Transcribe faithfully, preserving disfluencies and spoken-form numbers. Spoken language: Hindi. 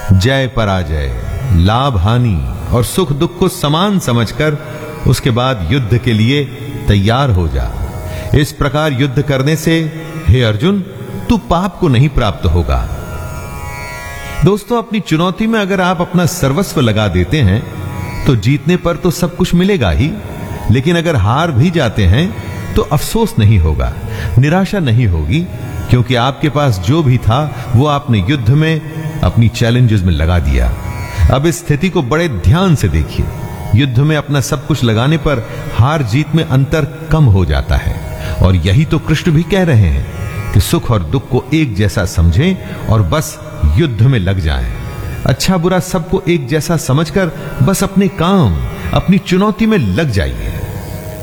जय पराजय, लाभ हानि और सुख दुख को समान समझकर उसके बाद युद्ध के लिए तैयार हो जा। इस प्रकार युद्ध करने से हे अर्जुन तू पाप को नहीं प्राप्त होगा। दोस्तों, अपनी चुनौती में अगर आप अपना सर्वस्व लगा देते हैं तो जीतने पर तो सब कुछ मिलेगा ही, लेकिन अगर हार भी जाते हैं तो अफसोस नहीं होगा, निराशा नहीं होगी, क्योंकि आपके पास जो भी था वो आपने युद्ध में अपनी चैलेंजेस में लगा दिया। अब इस स्थिति को बड़े ध्यान से देखिए। युद्ध में अपना सब कुछ लगाने पर हार जीत में अंतर कम हो जाता है, और यही तो कृष्ण भी कह रहे हैं कि सुख और दुख को एक जैसा समझें और बस युद्ध में लग जाएं। अच्छा बुरा सबको एक जैसा समझकर बस अपने काम, अपनी चुनौती में लग जाइए।